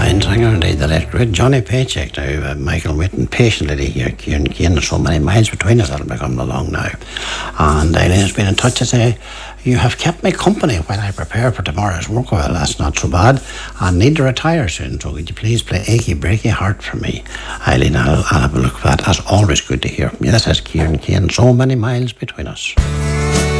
fine singer indeed, the late great Johnny Paycheck. Now, Michael waiting patiently to hear Kieran Kane. There's so many miles between us that'll be coming along now. And Eileen has been in touch to say, you have kept me company while I prepare for tomorrow's work. Well, that's not so bad. I need to retire soon, so would you please play Achy Breaky Heart for me? Eileen, I'll have a look at that. That's always good to hear from you. That says Kieran Kane, so many miles between us.